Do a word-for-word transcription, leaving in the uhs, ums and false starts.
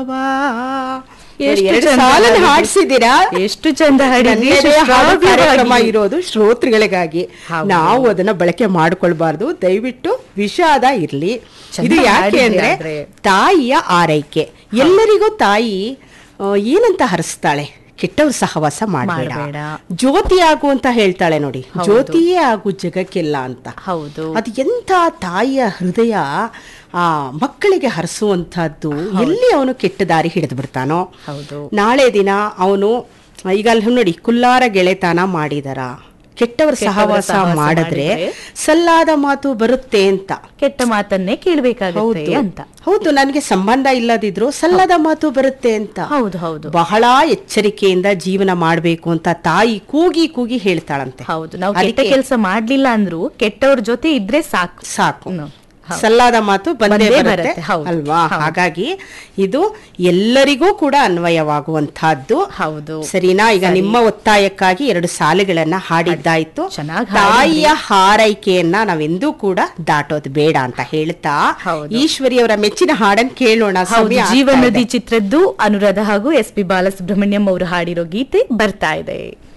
ಹಾಡ್ಸಿದ್ದೀರಾ, ಎಷ್ಟು ಚಂದ ಕಾರ್ಯಕ್ರಮ ಇರೋದು ಶ್ರೋತೃಗಳಿಗಾಗಿ. ನಾವು ಅದನ್ನ ಬಳಕೆ ಮಾಡ್ಕೊಳ್ಬಾರ್ದು. ದಯವಿಟ್ಟು ವಿಷಾದ ಇರ್ಲಿ. ಇದು ಯಾಕೆ ಅಂದ್ರೆ ತಾಯಿಯ ಆರೈಕೆ. ಎಲ್ಲರಿಗೂ ತಾಯಿ ಏನಂತ ಹರಿಸ್ತಾಳೆ, ಕೆಟ್ಟವ್ರ ಸಹವಾಸ ಮಾಡಬೇಡ, ಜ್ಯೋತಿ ಆಗು ಅಂತ ಹೇಳ್ತಾಳೆ ನೋಡಿ. ಜ್ಯೋತಿಯೇ ಆಗು ಜಗಕ್ಕೆಲ್ಲ ಅಂತ. ಹೌದು, ಅದು ಎಂತ ತಾಯಿಯ ಹೃದಯ ಆ ಮಕ್ಕಳಿಗೆ ಹರಿಸುವಂತಹದ್ದು. ಎಲ್ಲಿ ಅವನು ಕೆಟ್ಟ ದಾರಿ ಹಿಡಿದು ಬಿಡ್ತಾನೋ, ನಾಳೆ ದಿನ ಅವನು ಈಗ ಅಲ್ಲಿ ನೋಡಿ ಕುಲ್ಲಾರ ಗೆಳೆತನ ಮಾಡಿದಾರ, ಕೆಟ್ಟವರ ಸಹವಾಸ ಮಾಡಿದ್ರೆ ಸಲ್ಲಾದ ಮಾತು ಬರುತ್ತೆ ಅಂತ, ಕೆಟ್ಟ ಮಾತನ್ನೇ ಕೇಳಬೇಕಾಗುತ್ತೆ ಅಂತ. ಹೌದು, ನನಗೆ ಸಂಬಂಧ ಇಲ್ಲದಿದ್ರು ಸಲ್ಲದ ಮಾತು ಬರುತ್ತೆ ಅಂತ. ಹೌದು ಹೌದು, ಬಹಳ ಎಚ್ಚರಿಕೆಯಿಂದ ಜೀವನ ಮಾಡ್ಬೇಕು ಅಂತ ತಾಯಿ ಕೂಗಿ ಕೂಗಿ ಹೇಳ್ತಾಳಂತೆ. ಹೌದು, ನಾವು ಕೆಟ್ಟ ಕೆಲಸ ಮಾಡ್ಲಿಲ್ಲ ಅಂದ್ರು ಕೆಟ್ಟವ್ರ ಜೊತೆ ಇದ್ರೆ ಸಾಕು ಸಾಕು ಸಲ್ಲಾದ ಮಾತು ಬಂದೇ ಬರುತ್ತೆ ಅಲ್ವಾ. ಹಾಗಾಗಿ ಇದು ಎಲ್ಲರಿಗೂ ಕೂಡ ಅನ್ವಯವಾಗುವಂತಹದ್ದು. ಹೌದು, ಸರಿನಾ? ಈಗ ನಿಮ್ಮ ಒತ್ತಾಯಕ್ಕಾಗಿ ಎರಡು ಸಾಲುಗಳನ್ನ ಹಾಡಿದ್ದಾಯ್ತು. ತಾಯಿಯ ಹಾರೈಕೆಯನ್ನ ನಾವೆಂದೂ ಕೂಡ ದಾಟೋದು ಬೇಡ ಅಂತ ಹೇಳ್ತಾ ಈಶ್ವರಿಯವರ ಮೆಚ್ಚಿನ ಹಾಡನ್ನು ಕೇಳೋಣ. ಜೀವನದಿ ಚಿತ್ರದ್ದು ಅನುರಾಧ ಹಾಗೂ ಎಸ್ ಪಿ ಬಾಲಸುಬ್ರಹ್ಮಣ್ಯಂ ಅವರು ಹಾಡಿರೋ ಗೀತೆ ಬರ್ತಾ ಇದೆ.